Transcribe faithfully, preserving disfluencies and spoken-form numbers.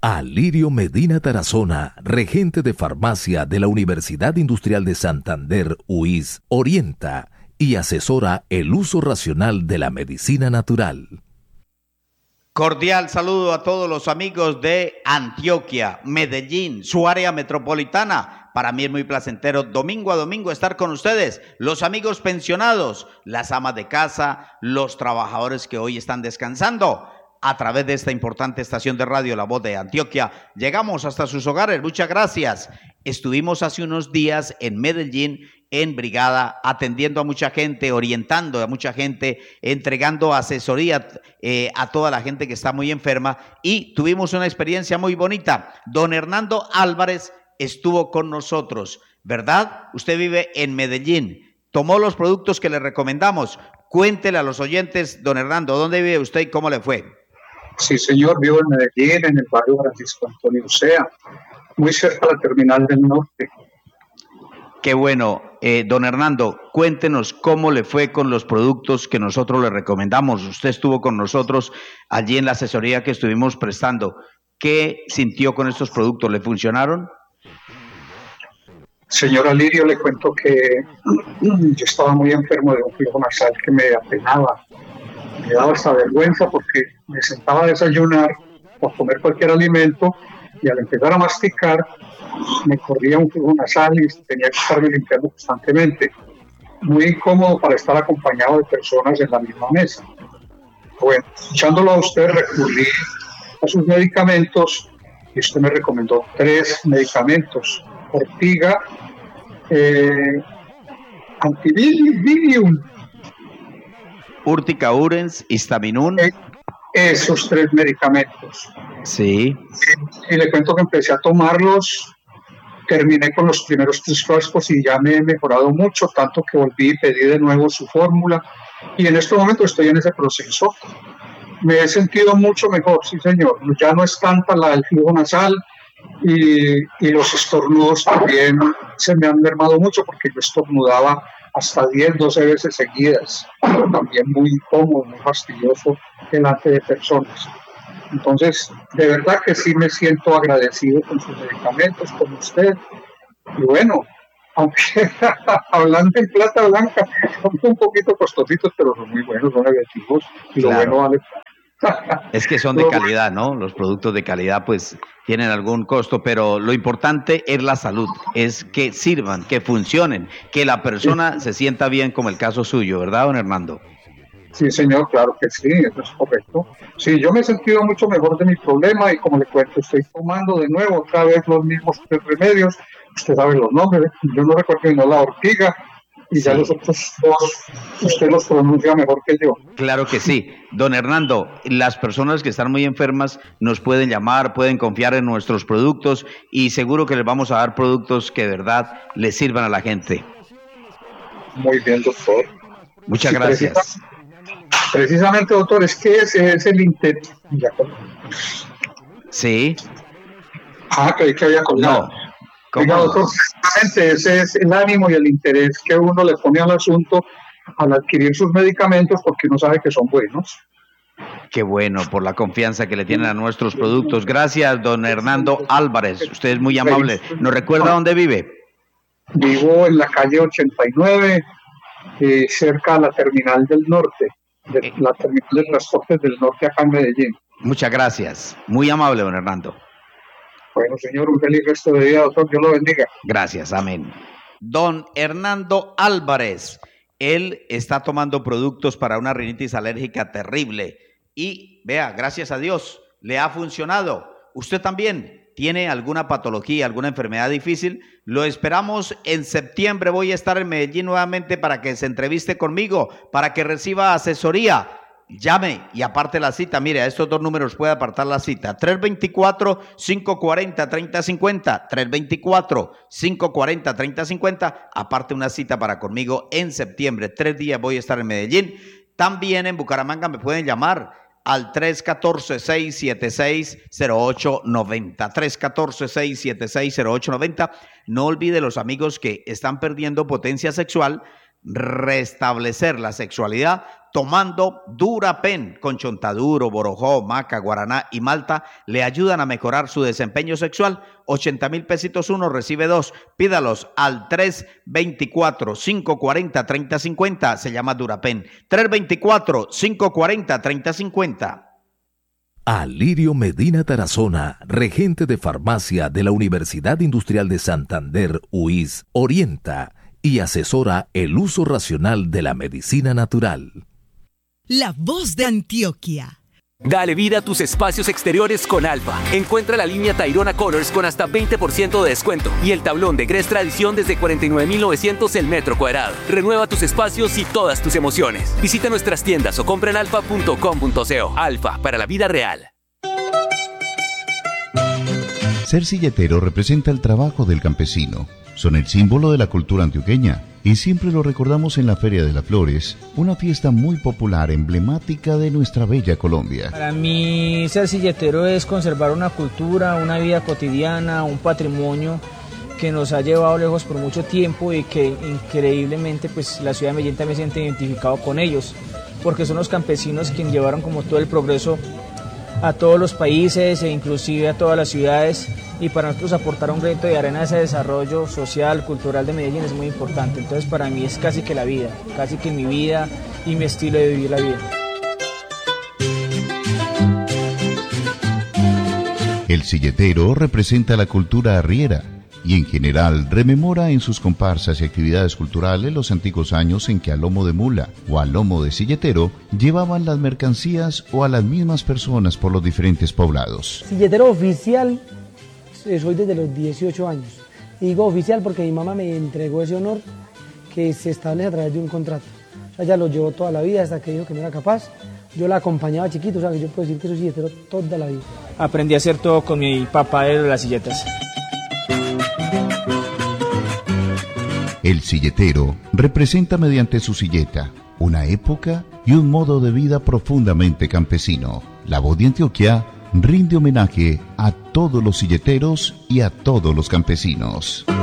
Alirio Medina Tarazona, regente de farmacia de la Universidad Industrial de Santander, U I S, orienta y asesora el uso racional de la medicina natural. Cordial saludo a todos los amigos de Antioquia, Medellín, su área metropolitana. Para mí es muy placentero domingo a domingo estar con ustedes, los amigos pensionados, las amas de casa, los trabajadores que hoy están descansando. A través de esta importante estación de radio, La Voz de Antioquia, llegamos hasta sus hogares. Muchas gracias. Estuvimos hace unos días en Medellín, en brigada, atendiendo a mucha gente, orientando a mucha gente, entregando asesoría eh, a toda la gente que está muy enferma, y tuvimos una experiencia muy bonita. Don Hernando Álvarez estuvo con nosotros, ¿verdad? Usted vive en Medellín, tomó los productos que le recomendamos. Cuéntele a los oyentes, don Hernando, ¿dónde vive usted y cómo le fue? Sí, señor, vivo en Medellín, en el barrio Francisco Antonio Ucea, muy cerca de la terminal del norte. Qué bueno. Eh, don Hernando, cuéntenos cómo le fue con los productos que nosotros le recomendamos. Usted estuvo con nosotros allí en la asesoría que estuvimos prestando. ¿Qué sintió con estos productos? ¿Le funcionaron? Señor Alirio, le cuento que yo estaba muy enfermo de un flujo nasal que me apenaba. Me daba esa vergüenza porque me sentaba a desayunar o a comer cualquier alimento y al empezar a masticar me corría un flujo nasal y tenía que estarme limpiando constantemente. Muy incómodo para estar acompañado de personas en la misma mesa. Bueno, escuchándolo a usted, recurrí a sus medicamentos y usted me recomendó tres medicamentos: Ortiga, eh, Antividium, Urtica Urens, Histaminum. Eh, esos tres medicamentos. Sí. Y, y le cuento que empecé a tomarlos, terminé con los primeros tres frascos y ya me he mejorado mucho, tanto que volví y pedí de nuevo su fórmula. Y en este momento estoy en ese proceso. Me he sentido mucho mejor, sí señor. Ya no es tanta la del flujo nasal y, y los estornudos también se me han mermado mucho porque yo estornudaba hasta diez, doce veces seguidas, pero también muy incómodo, muy fastidioso delante de personas. Entonces, de verdad que sí me siento agradecido con sus medicamentos, con usted. Y bueno, aunque hablando en plata blanca, son un poquito costositos, pero son muy buenos, son efectivos, y claro. Lo bueno vale. Es que son de calidad, ¿no? Los productos de calidad pues tienen algún costo, pero lo importante es la salud, es que sirvan, que funcionen, que la persona se sienta bien, como el caso suyo, ¿verdad, don Hernando? Sí, señor, claro que sí, eso es correcto. Sí, yo me he sentido mucho mejor de mi problema y como le cuento, estoy tomando de nuevo otra vez los mismos tres remedios. Usted sabe los nombres, yo no recuerdo sino la Ortiga, y sí. Ya los otros dos, usted los pronuncia mejor que yo. Claro que sí. Don Hernando, las personas que están muy enfermas nos pueden llamar, pueden confiar en nuestros productos y seguro que les vamos a dar productos que de verdad les sirvan a la gente. Muy bien, doctor. Muchas sí, gracias. Precisa, precisamente, doctor, es que ese es el interés. Sí. Ah, creí que había colgado. No. Oiga, doctor, precisamente ese es el ánimo y el interés que uno le pone al asunto al adquirir sus medicamentos porque uno sabe que son buenos. Qué bueno, por la confianza que le tienen a nuestros productos. Gracias, don Hernando Álvarez. Usted es muy amable. ¿Nos recuerda dónde vive? Vivo en la calle ochenta y nueve, eh, cerca de la terminal del norte, de la terminal de transportes del norte acá en Medellín. Muchas gracias. Muy amable, don Hernando. Bueno, señor, un feliz resto de día, doctor. Dios lo bendiga. Gracias, amén. Don Hernando Álvarez, él está tomando productos para una rinitis alérgica terrible y, vea, gracias a Dios, le ha funcionado. Usted también tiene alguna patología, alguna enfermedad difícil, lo esperamos en septiembre. Voy a estar en Medellín nuevamente para que se entreviste conmigo, para que reciba asesoría. Llame y aparte la cita. Mire, a estos dos números puede apartar la cita: tres dos cuatro, cinco cuatro cero, tres cero cinco cero, tres dos cuatro, cinco cuatro cero, tres cero cinco cero. Aparte una cita para conmigo en septiembre. Tres días voy a estar en Medellín. También en Bucaramanga me pueden llamar al tres uno cuatro, seis siete seis, cero ocho nueve cero, tres uno cuatro, seis siete seis, cero ocho nueve cero. No olvide, los amigos que están perdiendo potencia sexual, restablecer la sexualidad tomando Durapen con chontaduro, borojó, maca, guaraná y malta. Le ayudan a mejorar su desempeño sexual. ochenta mil pesitos uno, recibe dos. Pídalos al tres veinticuatro, cinco cuarenta, treinta cincuenta. Se llama Durapen. tres veinticuatro, cinco cuarenta, treinta cincuenta. Alirio Medina Tarazona, regente de farmacia de la Universidad Industrial de Santander, U I S, orienta y asesora el uso racional de la medicina natural. La voz de Antioquia. Dale vida a tus espacios exteriores con Alfa. Encuentra la línea Tayrona Colors con hasta veinte por ciento de descuento y el tablón de Gress Tradición desde cuarenta y nueve mil novecientos el metro cuadrado. Renueva tus espacios y todas tus emociones. Visita nuestras tiendas o compra en alfa punto com punto co. Alfa, para la vida real. Ser silletero representa el trabajo del campesino. Son el símbolo de la cultura antioqueña y siempre lo recordamos en la Feria de las Flores, una fiesta muy popular, emblemática de nuestra bella Colombia. Para mí ser silletero es conservar una cultura, una vida cotidiana, un patrimonio que nos ha llevado lejos por mucho tiempo y que increíblemente pues la ciudad de Medellín también se siente identificado con ellos, porque son los campesinos quienes llevaron como todo el progreso a todos los países e inclusive a todas las ciudades, y para nosotros aportar un granito de arena a ese desarrollo social, cultural de Medellín es muy importante. Entonces para mí es casi que la vida, casi que mi vida y mi estilo de vivir la vida. El silletero representa la cultura arriera y en general rememora en sus comparsas y actividades culturales los antiguos años en que a lomo de mula o a lomo de silletero llevaban las mercancías o a las mismas personas por los diferentes poblados. Silletero oficial soy desde los dieciocho años. Y digo oficial porque mi mamá me entregó ese honor que se establece a través de un contrato. O sea, ella lo llevó toda la vida hasta que dijo que no era capaz. Yo la acompañaba chiquito, o sea, que yo puedo decir que soy silletero toda la vida. Aprendí a hacer todo con mi papá de las silletas. El silletero representa mediante su silleta una época y un modo de vida profundamente campesino. La Voz de Antioquia rinde homenaje a todos los silleteros y a todos los campesinos.